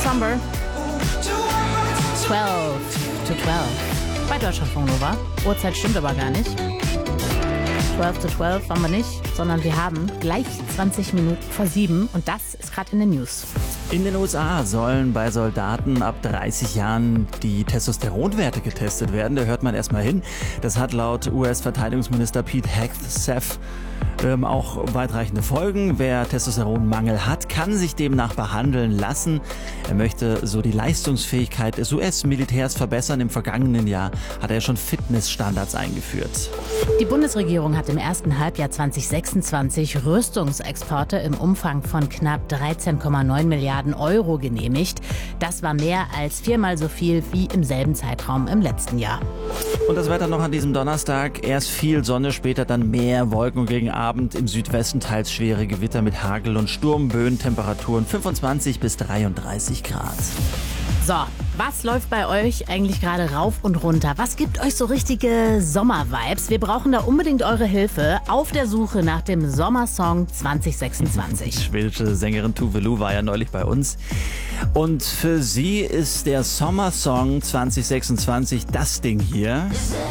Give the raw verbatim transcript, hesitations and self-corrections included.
Slumber. zwölf to zwölf. Bei Deutschlandfunk Nova. Uhrzeit stimmt aber gar nicht. zwölf to zwölf haben wir nicht, sondern wir haben gleich zwanzig Minuten vor sieben und das ist gerade in den News. In den U S A sollen bei Soldaten ab dreißig Jahren die Testosteronwerte getestet werden. Da hört man erstmal hin. Das hat laut U S-Verteidigungsminister Pete Hegseth ähm, auch weitreichende Folgen. Wer Testosteronmangel hat, kann sich demnach behandeln lassen. Er möchte so die Leistungsfähigkeit des U S-Militärs verbessern. Im vergangenen Jahr hat er schon Fitnessstandards eingeführt. Die Bundesregierung hat im ersten Halbjahr zwanzig sechsundzwanzig Rüstungsexporte im Umfang von knapp dreizehn Komma neun Milliarden Euro genehmigt. Das war mehr als viermal so viel wie im selben Zeitraum im letzten Jahr. Und das Wetter noch an diesem Donnerstag. Erst viel Sonne, später dann mehr Wolken und gegen Abend im Südwesten teils schwere Gewitter mit Hagel und Sturmböen. Temperaturen fünfundzwanzig bis dreiunddreißig Grad. So, was läuft bei euch eigentlich gerade rauf und runter? Was gibt euch so richtige Sommervibes? Wir brauchen da unbedingt eure Hilfe auf der Suche nach dem Sommersong zwanzig sechsundzwanzig. Die schwedische Sängerin Tove Lo war ja neulich bei uns. Und für sie ist der Sommersong zwanzig sechsundzwanzig das Ding hier.